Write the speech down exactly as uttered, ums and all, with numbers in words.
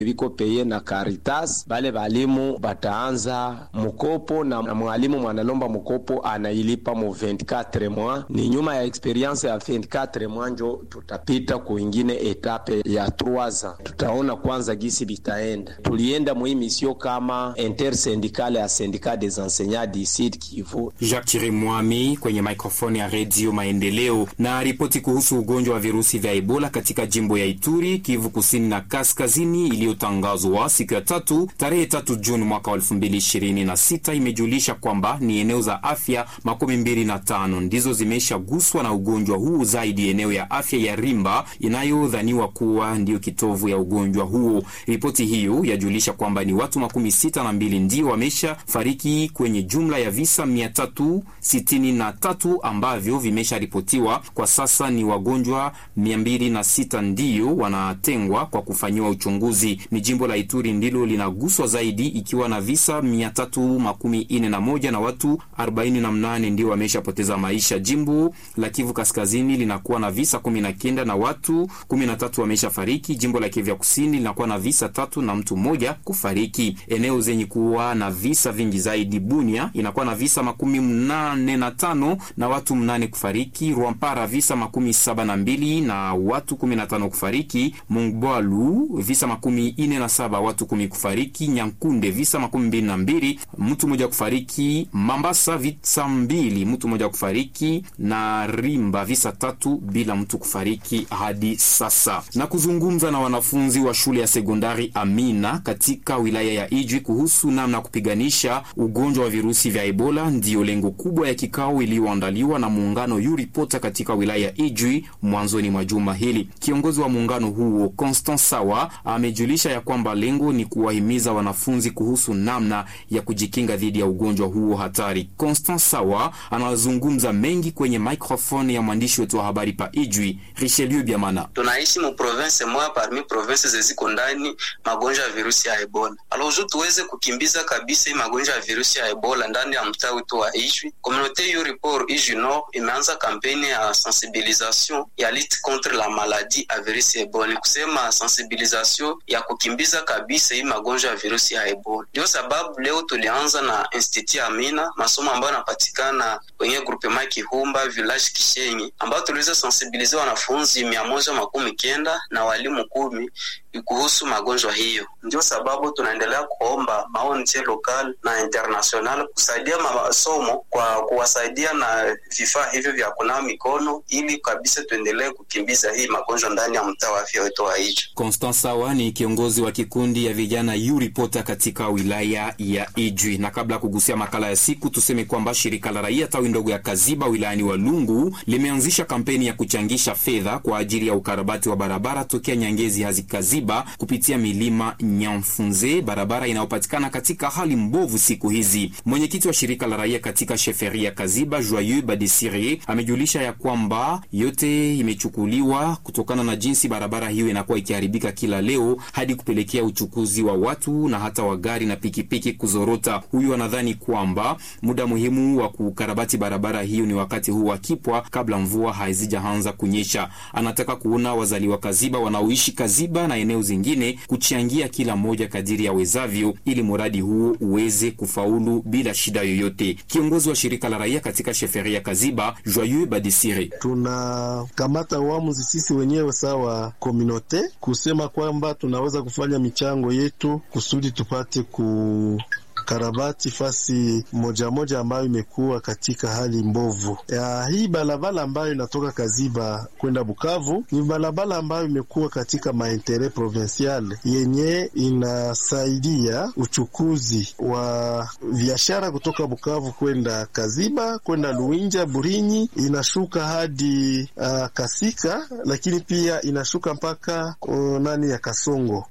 viko peye na Caritas. Bale balimu bataanza mkopo na, na mwalimu mwanalomba mkopo anailipa mu vingt-quatre mois. Ni nyuma ya experience ya vingt-quatre mois njo tutapita kuingine etape ya trois ans. Tutaona kwanza gisi bitaenda. Tulienda mu emission kama intersyndicale ya syndicat des enseignants du Sud Kivu. Jacques Thierry Mwami kwenye microphone ya Radio Maendeleo. Na ripoti kuhusu ugonjwa wa virusi vya Ebola katika jimbo ya Ituri, Kivu Kusini na Kaskazini iliyotangazwa siku ya tatu tarehe tatu Juni mwaka elfu mbili ishirini na sita imejulisha kwamba ni eneo za afya makumi mbili na tano ndizo zimeshaguswa na ugonjwa huu, zaidi eneo ya afya ya Rimba inayodhaniwa kuwa ndio kitovu ya ugonjwa huo. Ripoti hiyo yajulisha kwamba ni watu makumi sita na mbili ndio wamesha fariki kwenye jumla ya visa mia tatu sitini na tatu ambavyo vimesha ripotiwa. Kwa sasa ni wagonjwa mia mbili na sita ndio wanatengwa kwa kufanyiwa uchunguzi. Ni jimbo la Ituri ndilo linaguswa zaidi ikiwa na visa mia tatu makumi ine na moja na watu arobaini na mnane ndio wameshapoteza maisha. Jimbo la Kivu Kaskazini linakuwa na visa kumi na kenda na watu kumi na tatu wameshafariki. Jimbo la Kivu Kusini linakuwa na visa tatu na mtu mmoja kufariki. Eneo zenye kuwa na visa vingi zaidi, Bunia inakuwa na visa makumi mnane na tano na watu mnane kufariki. Rwampara visa makumi saba na mbili na watu kumi na tano kufariki. Mungbalu visa makumi ine na saba watu kumi kufariki. Nyankunde visa makumi mbili na mbili mtu mmoja kufariki. Mambasa visa mbili mtu mmoja kufariki, na Rimba visa tatu bila mtu kufariki hadi sasa. Na kuzungumza na wanafunzi wa shule ya sekondari Amina katika wilaya ya Ijwi kuhusu namna kupiganisha ugonjwa wa virusi vya Ebola ndio lengo kubwa ya kikao iliyoandaliwa na muungano Yuripota katika wilaya ya Ijwi mwanzoni mwa juma hili. Kiongozi wa muungano huo Constant Sawa amejulisha ya kwamba lengo ni kuwahimiza wanafunzi kuhusu namna ya kujikinga dhidi ya ugonjwa huo hatari. Constant Sawa anazungumza mengi kwenye microphone ya mwandishi wetu wa habari pa Ijwi, Richelieu Biamana. Tunaishi mu province moja parmi provinces ziko ndani magonjwa ya virusi ya Ebola. Alors tuweze kukimbiza kabisa hii magonjwa ya virusi ya Ebola ndani ya mtaa wetu wa Ijwi. Communauté Yuriport Ijwi Nord imeanza kampeni ya sensibilisation ya lutte contre la maladie à virusi ya Ebola. Kusema sensibilisation ya kukimbiza kabisa hii magonjwa ya virusi ya Ebola. Ndio sababu leo tulianza na Institut Amina, masomo ambayo yanapatikana kwenye groupement Kihumba village Kishenyi, ambao tuliweza sensibiliser wanafunzi mia moja makumi kenda na walimu kumi kuhusu magonjwa hiyo. Ndio sababu tunaendelea kuomba maoni local na international kusaidia masomo kwa kuwasaidia na vifaa hivyo vya kunawa mikono ili kabisa tuendelee kukimbiza hii magonjwa ndani ya mtaa wa afya wetu wa Ijwi. Constant Sawa ni kiongozi wa kikundi ya vijana Yuripota katika wilaya ya Ijwi. Na kabla kugusia makala ya siku, tuseme kwamba shirika la raia tawi ndogo ya Kaziba wilayani Walungu limeanzisha kampeni ya kuchangisha fedha kwa ajili ya ukarabati wa barabara tokea Nyangezi hadi Kaziba kupitia milima Nyamfunze, barabara inayopatikana katika hali mbovu siku hizi. Mwenyekiti wa shirika la raia katika sheferia Kaziba, Joyeux Badesire, amejulisha ya kwamba yote imechukuliwa kutokana na jinsi barabara hiyo inakuwa ikiharibika kila leo hadi kupelekea uchukuzi wa watu na hata wa gari na pikipiki kuzorota. Huyu anadhani kwamba muda muhimu wa kukarabati barabara hiyo ni wakati huu wa kipwa kabla mvua haizijaanza kunyesha. Anataka kuona wazaliwa Kaziba wanaoishi Kaziba na eneo zingine kuchangia kila moja kadiri ya wezavyo ili muradi huo uweze kufaulu bila shida yoyote. Kiongozi wa shirika la raia katika sheferia Kaziba, Joyeux Badesire: tuna kamata uamuzi sisi wenyewe sawa communauté kusema kwamba tunaweza kufanya michango yetu kusudi tupate ku karabati fasi moja moja ambayo imekuwa katika hali mbovu. Ya hii balabala ambayo inatoka Kaziba kwenda Bukavu ni balabala ambayo imekuwa katika maintere provincial yenye inasaidia uchukuzi wa biashara kutoka Bukavu kwenda Kaziba, kwenda Luinja, Burinyi, inashuka hadi uh, Kasika, lakini pia inashuka mpaka uh, nani ya Kasongo.